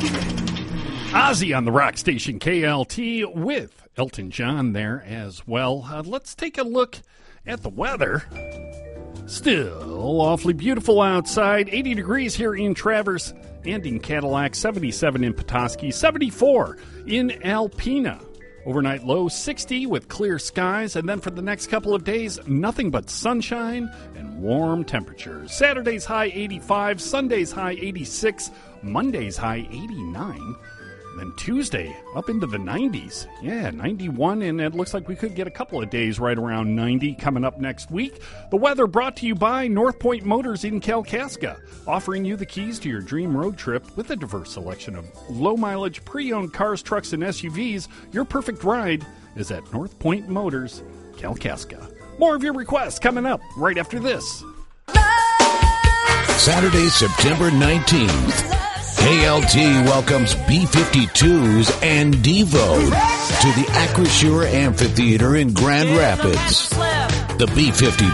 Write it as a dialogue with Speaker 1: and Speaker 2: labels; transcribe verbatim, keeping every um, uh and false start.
Speaker 1: Ozzy on the rock station K L T with Elton John there as well. Uh, let's take a look at the weather. Still awfully beautiful outside. eighty degrees here in Traverse and in Cadillac. seventy-seven in Petoskey. seventy-four in Alpena. Overnight low sixty with clear skies. And then for the next couple of days, nothing but sunshine and warm temperatures. Saturday's high eighty-five. Sunday's high eighty-six. Monday's high eighty-nine. Then Tuesday, up into the nineties. Yeah, ninety-one, and it looks like we could get a couple of days right around ninety coming up next week. The weather brought to you by North Point Motors in Kalkaska, offering you the keys to your dream road trip with a diverse selection of low-mileage, pre-owned cars, trucks, and S U Vs. Your perfect ride is at North Point Motors, Kalkaska. More of your requests coming up right after this.
Speaker 2: Saturday, September nineteenth. K L T welcomes B fifty-twos and Devo to the Acrisure Amphitheater in Grand Rapids. The B fifty-two